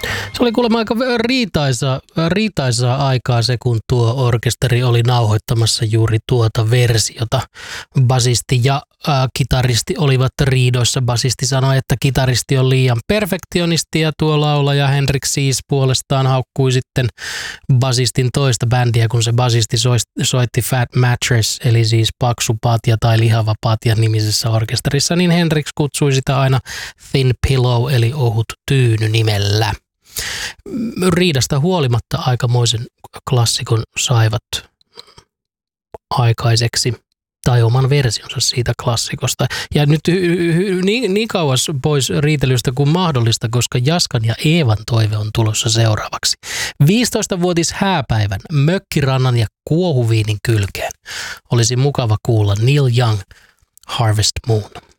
Se oli kuulemma aika riitaisaa aikaa se, kun tuo orkesteri oli nauhoittamassa juuri tuota versiota. Basisti ja kitaristi olivat riidoissa. Basisti sanoi, että kitaristi on liian perfektionisti ja tuo laulaja Henrik siis puolestaan haukkui sitten basistin toista bändiä, kun se basisti soitti Fat Mattress, eli siis paksu patja tai lihava patja nimisessä orkesterissa, niin Henrik kutsui sitä aina Thin Pillow, eli ohut tyyny nimellä. Riidasta huolimatta aikamoisen klassikon saivat aikaiseksi, tai oman versionsa siitä klassikosta. Ja nyt niin kauas pois riitelystä kuin mahdollista, koska Jaskan ja Eevan toive on tulossa seuraavaksi. 15-vuotis hääpäivän, mökkirannan ja kuohuviinin kylkeen olisi mukava kuulla Neil Young, Harvest Moon.